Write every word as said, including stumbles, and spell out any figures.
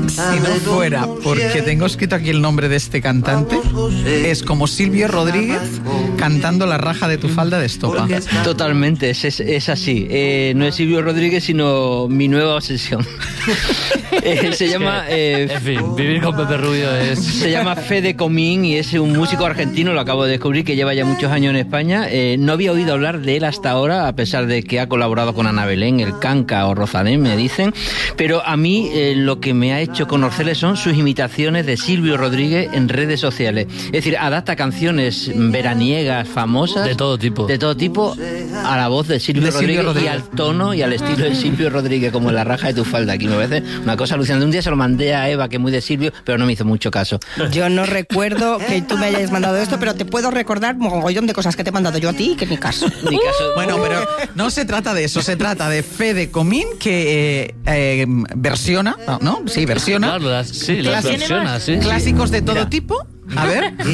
Si no fuera porque tengo escrito aquí el nombre de este cantante, es como Silvio Rodríguez cantando La raja de tu falda de estopa. Totalmente, es, es, es así. Eh, no es Silvio Rodríguez, sino mi nueva obsesión. eh, se llama... Eh, en fin, vivir con Pepe Rubio es... Se llama Fede Comín y es un músico argentino, lo acabo de descubrir, que lleva ya muchos años en España. Eh, no había oído hablar de él hasta ahora, a pesar de que ha colaborado con Ana Belén, El Canca o Rosalén, me dicen. Pero a mí eh, lo que me ha hecho conocerle son sus imitaciones de Silvio Rodríguez en redes sociales. Es decir, adapta canciones veraniegas, famosas... De todo tipo. De todo tipo, a la voz de Silvio, de Rodríguez, Silvio Rodríguez y al tono y al estilo de Silvio Rodríguez, como en La raja de tu falda. Aquí me parece una cosa alucinante. Un día se lo mandé a Eva, que es muy de Silvio, pero no me hizo mucho caso. Yo no recuerdo que tú me hayas mandado esto, pero te puedo recordar mogollón de cosas que te he mandado yo a ti, que ni caso. Ni caso. Bueno, pero no se trata de eso, se trata de Fede Comín que eh, eh, versiona, ¿no? Sí, versiona. Claro, las, sí, las Clásicos- versiones, sí. Clásicos de todo Mira. tipo. A ver.